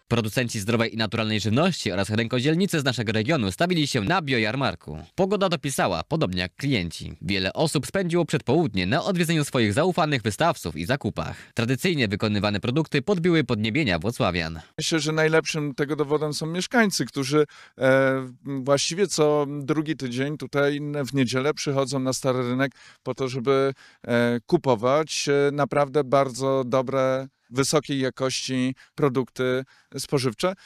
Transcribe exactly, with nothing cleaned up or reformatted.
Producenci zdrowej i naturalnej żywności oraz rękodzielnicy z naszego regionu stawili się na biojarmarku. Pogoda dopisała, podobnie jak klienci. Wiele osób spędziło przedpołudnie na odwiedzeniu swoich zaufanych wystawców i zakupach. Tradycyjnie wykonywane produkty podbiły podniebienia włocławian. Myślę, że najlepszym tego dowodem są mieszkańcy, którzy e, właściwie co drugi tydzień tutaj w niedzielę przychodzą na Stary Rynek po to, żeby e, kupować e, naprawdę bardzo dobre, wysokiej jakości produkty spożywcze.